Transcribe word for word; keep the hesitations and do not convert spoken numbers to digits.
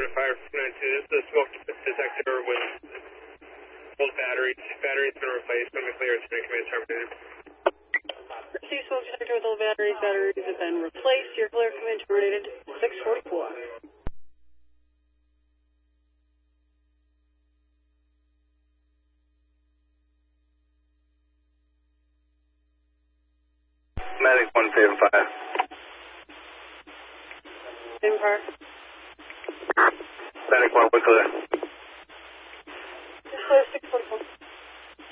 fire ninety-two. This is the smoke detector with old batteries. Battery's been replaced. Let me clear it. Command terminated. See smoke detector with old batteries. Batteries have been replaced. Your clear, command terminated. six forty-four. Medic one seven five. Same car. Medic one, we're clear. Just clear six forty-four.